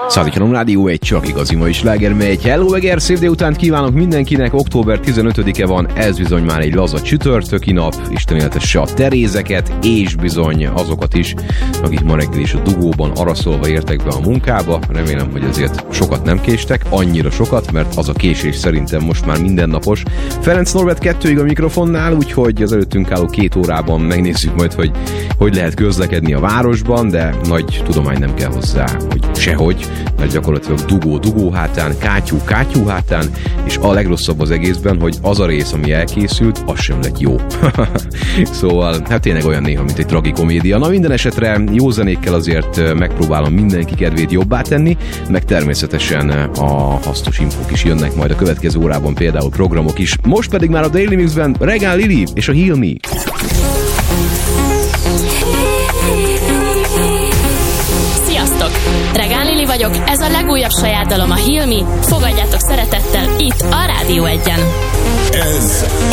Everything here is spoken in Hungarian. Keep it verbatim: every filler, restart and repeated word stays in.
Szádikálom Rádió egy csak igazi mai sláger megy. Hello, Eger, szép délutánt kívánok mindenkinek. október tizenötödike van, ez bizony már egy laza csütörtöki nap. Istenéltesse a Terézeket, és bizony azokat is, akik ma reggel is a dugóban araszolva értek be a munkába. Remélem, hogy azért sokat nem késtek, annyira sokat, mert az a késés szerintem most már mindennapos. Ferenc Norbert kettőig a mikrofonnál, úgyhogy az előttünk álló két órában megnézzük majd, hogy hogy lehet közlekedni a városban, de nagy tudomány nem kell hozzá, hogy sehogy, mert gyakorlatilag dugó-dugó hátán, kátyú-kátyú hátán, és a legrosszabb az egészben, hogy az a rész, ami elkészült, az sem lett jó. Szóval, hát tényleg olyan néha, mint egy tragikomédia. Na, minden esetre jó zenékkel azért megpróbálom mindenki kedvét jobbá tenni, meg természetesen a hasznos infók is jönnek majd a következő órában, például programok is. Most pedig már a Daily Mixben Regál Lili és a Heal Me. Regál Lili vagyok, ez a legújabb saját dalom, a Heal Me. Fogadjátok szeretettel itt a Rádió egyen. Ez